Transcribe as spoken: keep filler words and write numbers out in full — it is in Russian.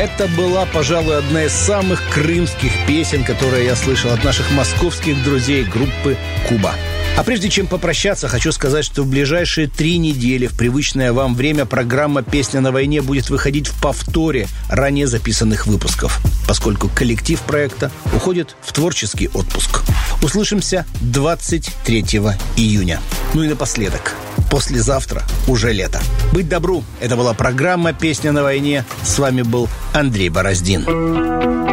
Это была, пожалуй, одна из самых крымских песен, которые я слышал от наших московских друзей группы «Куба». А прежде чем попрощаться, хочу сказать, что в ближайшие три недели в привычное вам время программа «Песня на войне» будет выходить в повторе ранее записанных выпусков, поскольку коллектив проекта уходит в творческий отпуск. Услышимся двадцать третьего июня. Ну и напоследок, послезавтра уже лето. Быть добру, это была программа «Песня на войне». С вами был Андрей Бороздин.